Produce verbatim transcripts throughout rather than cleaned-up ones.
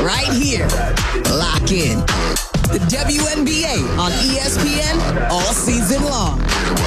right here. Lock in. The W N B A on E S P N all season long.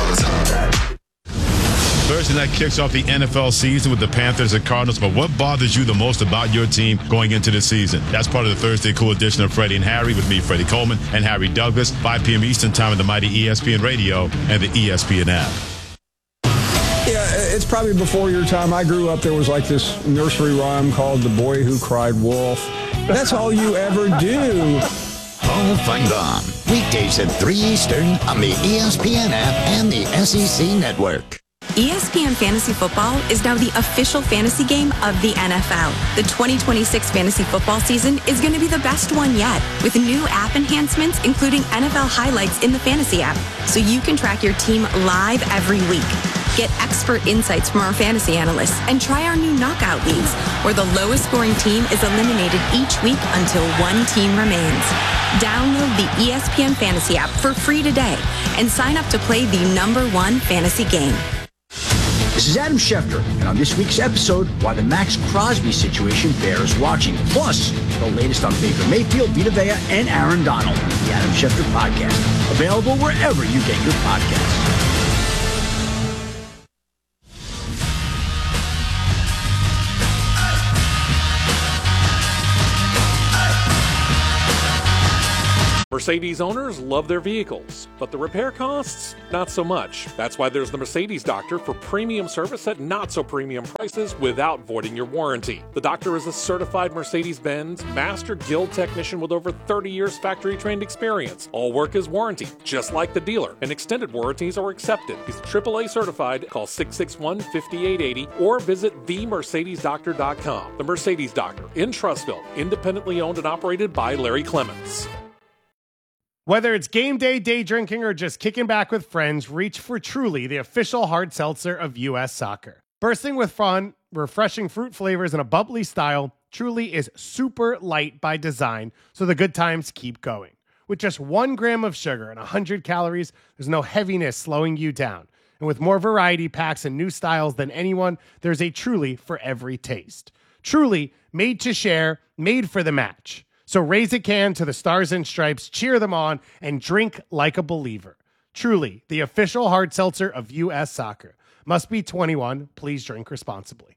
Thursday night kicks off the N F L season with the Panthers and Cardinals, but what bothers you the most about your team going into the season? That's part of the Thursday Cool edition of Freddie and Harry with me, Freddie Coleman, and Harry Douglas, five p.m. Eastern time on the mighty E S P N Radio and the E S P N app. Yeah, it's probably before your time. I grew up, there was like this nursery rhyme called The Boy Who Cried Wolf. That's all you ever do. Hall of Fun Gone. Weekdays at three Eastern on the E S P N app and the S E C Network. E S P N Fantasy Football is now the official fantasy game of the N F L. The twenty twenty-six fantasy football season is going to be the best one yet, with new app enhancements, including N F L highlights in the fantasy app, so you can track your team live every week. Get expert insights from our fantasy analysts and try our new knockout leagues, where the lowest scoring team is eliminated each week until one team remains. Download the E S P N Fantasy app for free today and sign up to play the number one fantasy game. This is Adam Schefter, and on this week's episode, why the Max Crosby situation bears watching. Plus, the latest on Baker Mayfield, Vita Vea, and Aaron Donald. The Adam Schefter Podcast, available wherever you get your podcasts. Mercedes owners love their vehicles, but the repair costs, not so much. That's why there's the Mercedes Doctor for premium service at not so premium prices without voiding your warranty. The Doctor is a certified Mercedes-Benz Master Guild technician with over thirty years factory-trained experience. All work is warranted, just like the dealer, and extended warranties are accepted. He's triple A certified. Call six six one, five eight eight zero or visit the mercedes doctor dot com. The Mercedes Doctor in Trussville, independently owned and operated by Larry Clements. Whether it's game day, day drinking, or just kicking back with friends, reach for Truly, the official hard seltzer of U S Soccer. Bursting with fun, refreshing fruit flavors, and a bubbly style, Truly is super light by design, so the good times keep going. With just one gram of sugar and one hundred calories, there's no heaviness slowing you down. And with more variety packs and new styles than anyone, there's a Truly for every taste. Truly, made to share, made for the match. So raise a can to the Stars and Stripes, cheer them on, and drink like a believer. Truly, the official hard seltzer of U S Soccer. Must be twenty-one. Please drink responsibly.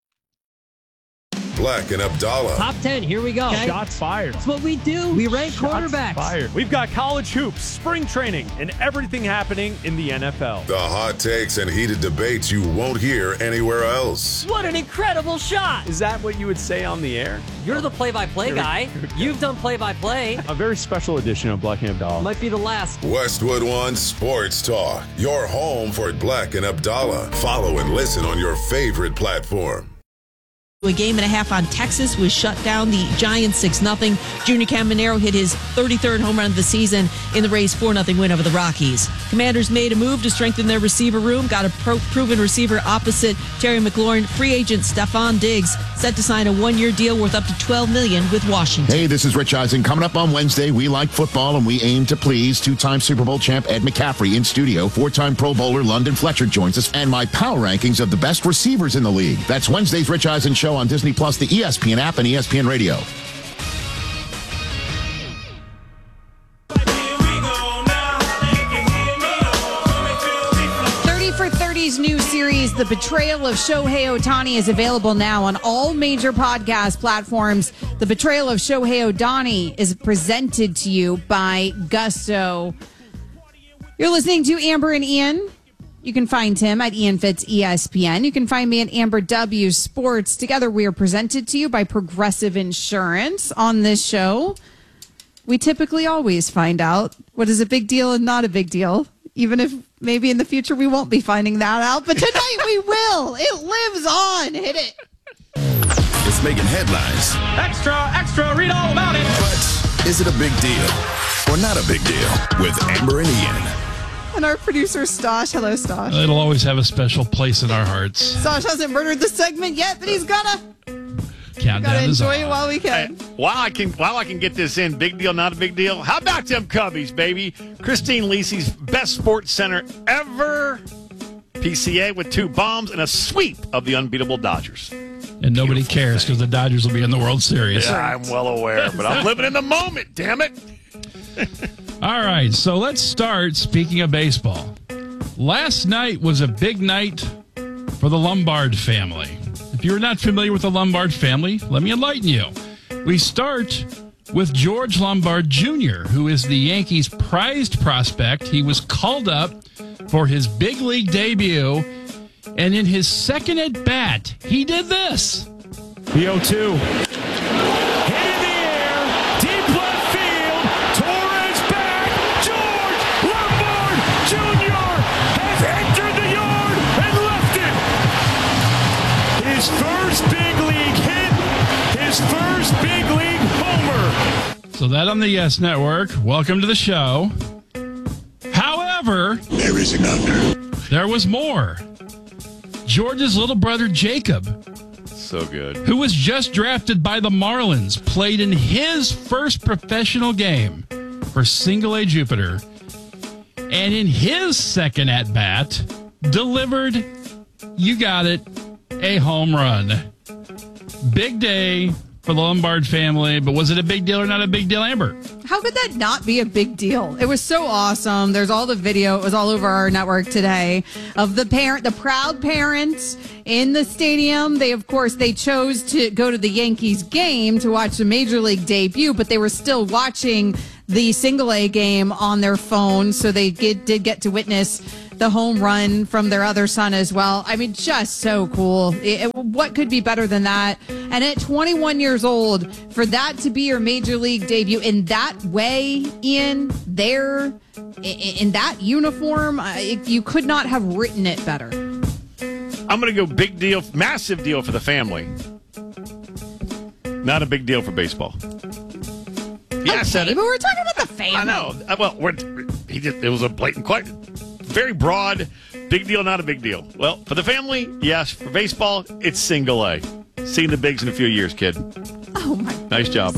Black and Abdallah. Top ten, here we go. Okay. Shots fired. That's what we do. We rank Shots quarterbacks. Fired. We've got college hoops, spring training, and everything happening in the N F L. The hot takes and heated debates you won't hear anywhere else. What an incredible shot. Is that what you would say on the air? You're the play-by-play guy. You've done play-by-play. A very special edition of Black and Abdallah. Might be the last. Westwood One Sports Talk. Your home for Black and Abdallah. Follow and listen on your favorite platform. A game and a half on Texas was shut down. The Giants six nothing. Junior Caminero hit his thirty-third home run of the season in the Rays four nothing win over the Rockies. Commanders made a move to strengthen their receiver room. Got a pro- proven receiver opposite Terry McLaurin. Free agent Stephon Diggs set to sign a one-year deal worth up to twelve million dollars with Washington. Hey, this is Rich Eisen. Coming up on Wednesday, we like football and we aim to please. Two-time Super Bowl champ Ed McCaffrey in studio. Four-time Pro Bowler London Fletcher joins us. And my power rankings of the best receivers in the league. That's Wednesday's Rich Eisen Show on Disney Plus, the E S P N app, and E S P N Radio. thirty for thirty's new series, The Betrayal of Shohei Ohtani, is available now on all major podcast platforms. The Betrayal of Shohei Ohtani is presented to you by Gusto. You're listening to Amber and Ian. You can find him at Ian Fitz E S P N. You can find me at Amber W Sports. Together, we are presented to you by Progressive Insurance. On this show, we typically always find out what is a big deal and not a big deal, even if maybe in the future we won't be finding that out. But tonight we will. It lives on. Hit it. It's making headlines. Extra, extra, read all about it. But is it a big deal or not a big deal with Amber and Ian? And our producer, Stosh. Hello, Stosh. It'll always have a special place in our hearts. Stosh hasn't murdered the segment yet, but he's gonna. Countdown Gotta is enjoy on. it while we can. Hey, while I can, while I can get this in, big deal, not a big deal. How about them Cubbies, baby? Christine Lisi's best sports center ever. P C A with two bombs and a sweep of the unbeatable Dodgers. And nobody cares because the Dodgers will be in the World Series. Yeah, I'm well aware, but I'm living in the moment, damn it. All right, so let's start. Speaking of baseball, last night was a big night for the Lombard family. If you're not familiar with the Lombard family, let me enlighten you. We start with George Lombard Junior, who is the Yankees' prized prospect. He was called up for his big league debut, and in his second at bat, he did this. The oh two. Hit in the air. Deep left field. Torres back. George Lombard Junior has entered the yard and left it. His first big league hit. His first big league homer. So that on the Yes Network. Welcome to the show. However, there is another. There was more. George's little brother Jacob, so good, who was just drafted by the Marlins, played in his first professional game for Single A Jupiter, and in his second at bat delivered, you got it, a home run. Big day for the Lombard family, but was it a big deal or not a big deal, Amber? How could that not be a big deal? It was so awesome. There's all the video. It was all over our network today of the parent, the proud parents in the stadium. They, of course, they chose to go to the Yankees game to watch the Major League debut, but they were still watching the Single A game on their phone. So they get, did get to witness the home run from their other son as well. I mean, just so cool. It, it, what could be better than that? And at twenty-one years old, for that to be your Major League debut in that way, in there, in, in that uniform, uh, it, you could not have written it better. I'm going to go big deal, massive deal for the family. Not a big deal for baseball. Yeah, okay, I said it. But we're talking about the family. I know. Well, we're, he just, it was a blatant question. Very broad. Big deal, not a big deal. Well, for the family, yes. For baseball, it's Single A. Seeing the bigs in a few years, kid. Oh, my Nice job.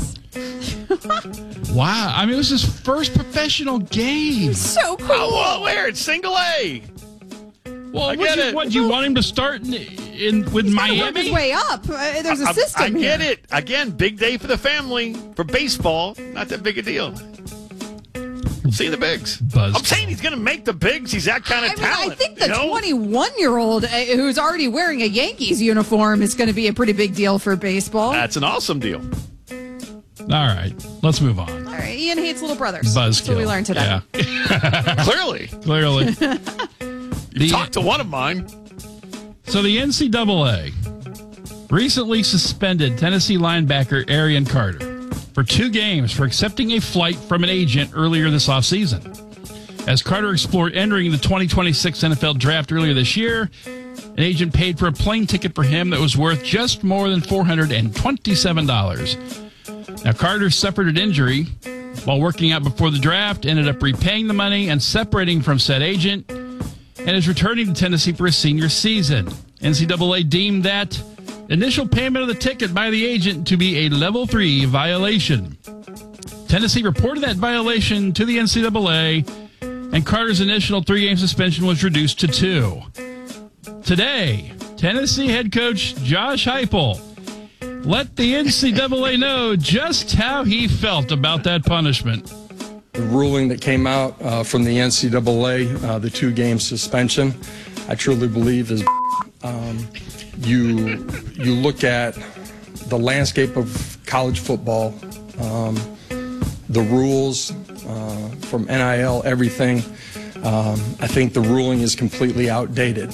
Wow. I mean, it was his first professional game. So cool. Oh, well, where? It's Single A. Well, I what get do you, it. what, do you want him to start in, in with He's Miami? gotta work his way up. Uh, there's a I, system I, I get here. it. Again, big day for the family. For baseball, not that big a deal. See the bigs. Buzz. I'm saying he's going to make the bigs. He's that kind of I mean, talent. I think the you know? twenty-one-year-old uh, who's already wearing a Yankees uniform is going to be a pretty big deal for baseball. That's an awesome deal. All right. Let's move on. All right, Ian hates little brothers. Buzzkill. That's what we learned today. Yeah. Clearly. Clearly. You The- talked to one of mine. So the N C double A recently suspended Tennessee linebacker Arian Carter for two games for accepting a flight from an agent earlier this offseason. As Carter explored entering the twenty twenty-six N F L Draft earlier this year, an agent paid for a plane ticket for him that was worth just more than four hundred twenty-seven dollars. Now, Carter suffered an injury while working out before the draft, ended up repaying the money and separating from said agent, and is returning to Tennessee for his senior season. N C double A deemed that initial payment of the ticket by the agent to be a level three violation. Tennessee reported that violation to the N C double A, and Carter's initial three-game suspension was reduced to two. Today, Tennessee head coach Josh Heupel let the N C double A know just how he felt about that punishment. The ruling that came out uh, from the N C double A, uh, the two-game suspension, I truly believe is um, you you look at the landscape of college football, um, the rules uh, from N I L, everything. Um, I think the ruling is completely outdated.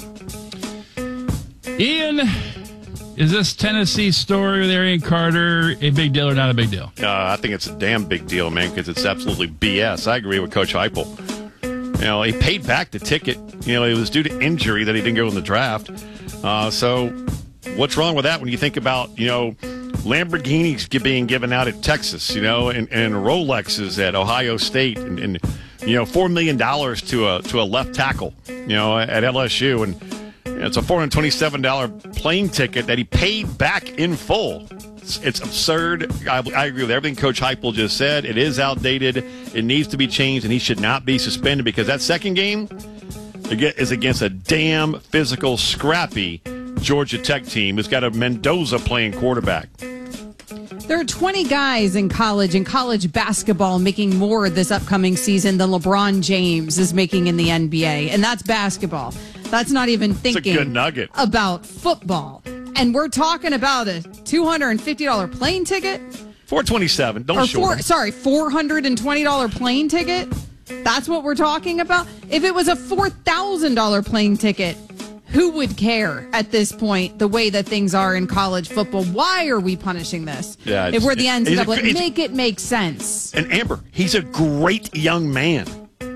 Ian, is this Tennessee story with Arian Carter a big deal or not a big deal? Uh, I think it's a damn big deal, man, because it's absolutely B S. I agree with Coach Heupel. You know, he paid back the ticket. You know, it was due to injury that he didn't go in the draft. Uh, so what's wrong with that when you think about, you know, Lamborghinis being given out at Texas, you know, and, and Rolexes at Ohio State, and, and you know, four million dollars to a to a left tackle, you know, at L S U, and you know, it's a four hundred twenty-seven dollars plane ticket that he paid back in full. It's, it's absurd. I, I agree with everything Coach Heupel just said. It is outdated. It needs to be changed, and he should not be suspended because that second game is against a damn physical, scrappy Georgia Tech team who's got a Mendoza playing quarterback. There are twenty guys in college, in college basketball, making more this upcoming season than LeBron James is making in the N B A. And that's basketball. That's not even thinking It's a good nugget. about football. And we're talking about a two hundred fifty dollars plane ticket. four twenty-seven. Don't or short four, him. Sorry, four hundred twenty dollars plane ticket. That's what we're talking about. If it was a four thousand dollars plane ticket, who would care at this point, the way that things are in college football? Why are we punishing this? Yeah, if we're the N C double A, it's a- it's- make it make sense. And Amber, he's a great young man.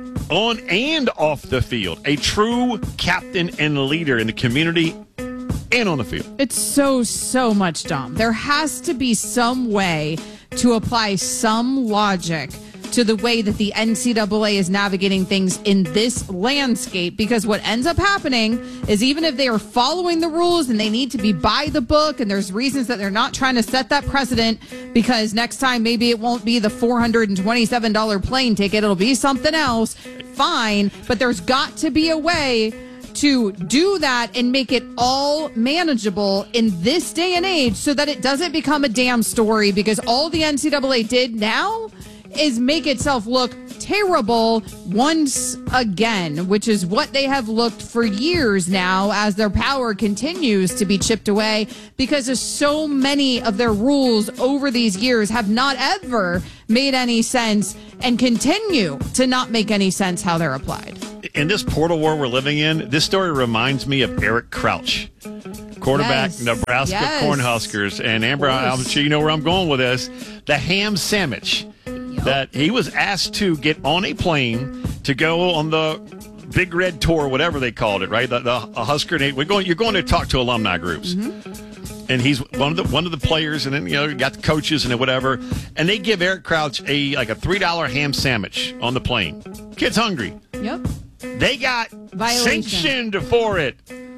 On and off the field. A true captain and leader in the community and on the field. It's so, so much, Dom. There has to be some way to apply some logic to the way that the N C double A is navigating things in this landscape, because what ends up happening is, even if they are following the rules and they need to be by the book, and there's reasons that they're not trying to set that precedent, because next time maybe it won't be the four hundred twenty-seven dollars plane ticket, it'll be something else, fine, but there's got to be a way to do that and make it all manageable in this day and age, so that it doesn't become a damn story, because all the N C double A did now is make itself look terrible once again, which is what they have looked for years now, as their power continues to be chipped away, because of so many of their rules over these years have not ever made any sense and continue to not make any sense how they're applied. In this portal war we're living in, this story reminds me of Eric Crouch, quarterback, Yes. Nebraska Yes. Cornhuskers. And Amber, Of course. I'm sure you know where I'm going with this. The ham sandwich that he was asked to get on a plane to go on the Big Red Tour, whatever they called it, right? The, the a Husker. We're going. You're going to talk to alumni groups. And he's one of the one of the players, and then you know you got the coaches and whatever, and they give Eric Crouch a like a three dollar ham sandwich on the plane. Kid's hungry. Yep. They got Violation. sanctioned for it.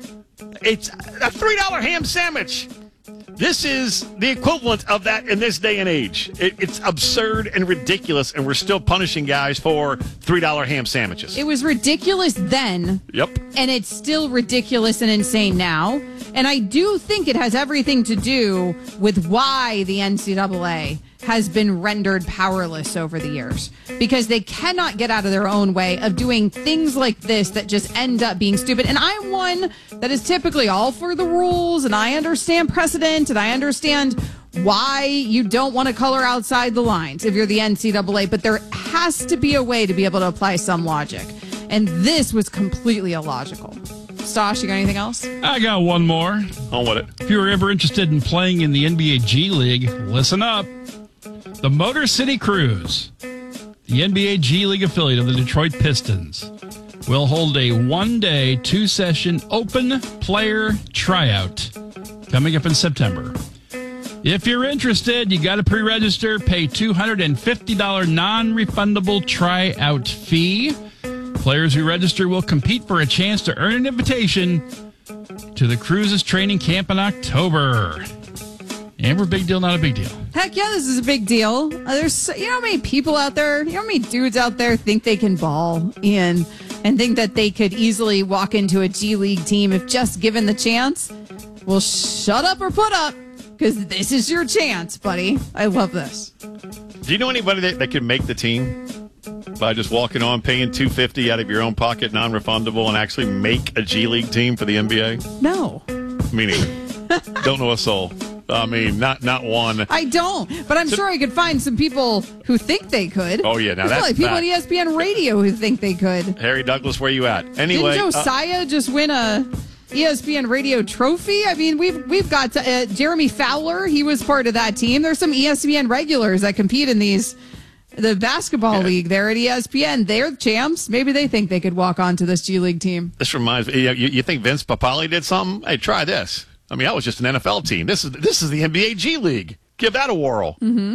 It's a three dollar ham sandwich. This is the equivalent of that in this day and age. It, it's absurd and ridiculous, and we're still punishing guys for three dollar ham sandwiches. It was ridiculous then. Yep. And it's still ridiculous and insane now. And I do think it has everything to do with why the N C double A has been rendered powerless over the years, because they cannot get out of their own way of doing things like this that just end up being stupid. And I'm one that is typically all for the rules, and I understand precedent, and I understand why you don't want to color outside the lines if you're the N C double A, but there has to be a way to be able to apply some logic. And this was completely illogical. Stosh, you got anything else? I got one more. On with it. If you were ever interested in playing in the N B A G League, listen up. The Motor City Cruise, the N B A G League affiliate of the Detroit Pistons, will hold a one-day, two-session open player tryout coming up in September. If you're interested, you got to pre-register, pay two hundred fifty dollars non-refundable tryout fee. Players who register will compete for a chance to earn an invitation to the Cruises training camp in October. Amber, big deal, not a big deal. Heck yeah, this is a big deal. Uh, there's, so- you know how many people out there, you know how many dudes out there think they can ball, Ian, and think that they could easily walk into a G League team if just given the chance? Well, shut up or put up, because this is your chance, buddy. I love this. Do you know anybody that, that could make the team by just walking on, paying two hundred fifty dollars out of your own pocket, non-refundable, and actually make a G League team for the N B A? No. Meaning, don't know a soul. I mean, not not one. I don't, but I'm sure I could find some people who think they could. Oh, yeah, now There's that's probably people fact. at E S P N Radio who think they could. Harry Douglas, where you at? Anyway, Didn't uh, Josiah just win a E S P N Radio trophy? I mean, we've we've got uh, Jeremy Fowler. He was part of that team. There's some E S P N regulars that compete in these the basketball Yeah. league there at E S P N. They're champs. Maybe they think they could walk onto this G League team. this reminds me. You, you think Vince Papale did something? Hey, try this. I mean, that was just an N F L team. This is this is the N B A G League. Give that a whirl. Mm-hmm.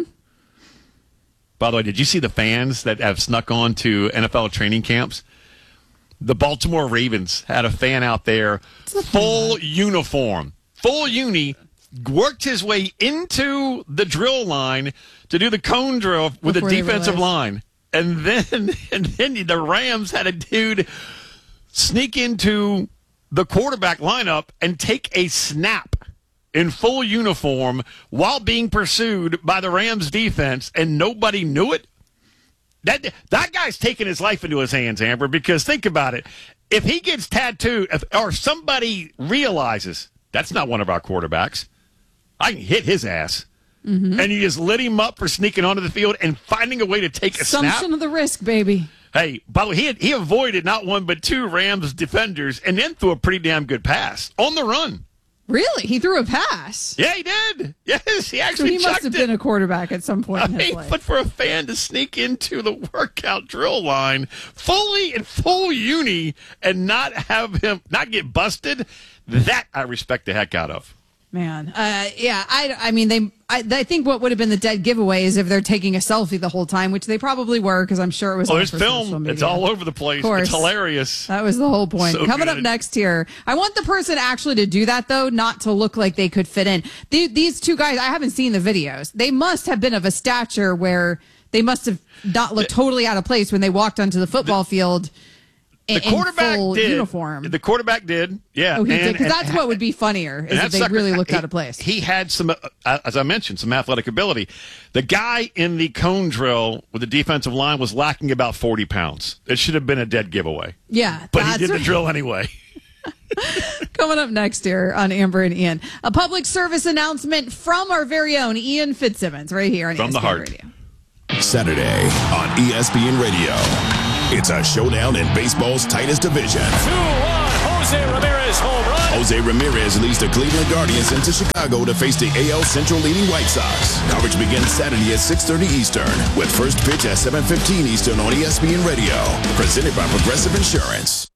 By the way, did you see the fans that have snuck on to N F L training camps? The Baltimore Ravens had a fan out there, full uniform, full uni, worked his way into the drill line to do the cone drill with Before the they defensive realized. line. And then, and then the Rams had a dude sneak into the quarterback lineup and take a snap in full uniform while being pursued by the Rams defense and nobody knew it? That that guy's taking his life into his hands, Amber, because think about it. If he gets tattooed, if, or somebody realizes that's not one of our quarterbacks, I can hit his ass. Mm-hmm. And you just lit him up for sneaking onto the field and finding a way to take a Assumption snap. of the risk, baby. Hey, by the way, he, had, he avoided not one but two Rams defenders and then threw a pretty damn good pass on the run. Really? He threw a pass? Yeah, he did. Yes, he So actually he must chucked have it. been a quarterback at some point I in his mean, life. but for a fan to sneak into the workout drill line fully in full uni and not have him, not get busted, that I respect the heck out of. Man, uh, yeah, I, I mean, they, I, I think what would have been the dead giveaway is if they're taking a selfie the whole time, which they probably were, because I'm sure it was. Oh, all there's for social film. media. It's all over the place. Of course. It's hilarious. That was the whole point. So Coming good. up next here, I want the person actually to do that, though, not to look like they could fit in. The, these two guys, I haven't seen the videos. They must have been of a stature where they must have not looked totally out of place when they walked onto the football field in, The quarterback in full did. uniform. The quarterback did. Yeah. Oh, he and, did, because and- that's what would be funnier, and is that if they sucker- really looked he- out of place. He had some, uh, as I mentioned, some athletic ability. The guy in the cone drill with the defensive line was lacking about forty pounds. It should have been a dead giveaway. Yeah. But he that's did the right. drill anyway. Coming up next here on Amber and Ian, a public service announcement from our very own Ian Fitzsimmons right here on From E S P N the heart. Radio. Saturday on E S P N Radio. It's a showdown in baseball's tightest division. two one, Jose Ramirez home run. Jose Ramirez leads the Cleveland Guardians into Chicago to face the A L Central leading White Sox. Coverage begins Saturday at six thirty Eastern with first pitch at seven fifteen Eastern on E S P N Radio. Presented by Progressive Insurance.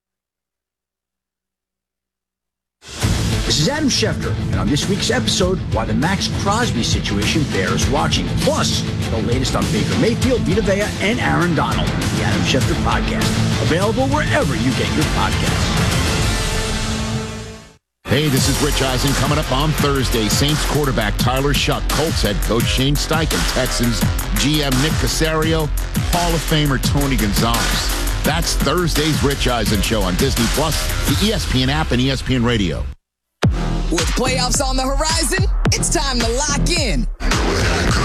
This is Adam Schefter, and on this week's episode, why the Max Crosby situation bears watching. Plus, the latest on Baker Mayfield, Vita Vea, and Aaron Donald. The Adam Schefter Podcast. Available wherever you get your podcasts. Hey, this is Rich Eisen. Coming up on Thursday, Saints quarterback Tyler Shuck, Colts head coach Shane Steichen, Texans G M Nick Caserio, Hall of Famer Tony Gonzalez. That's Thursday's Rich Eisen Show on Disney Plus, the E S P N app, and E S P N Radio. With playoffs on the horizon, it's time to lock in.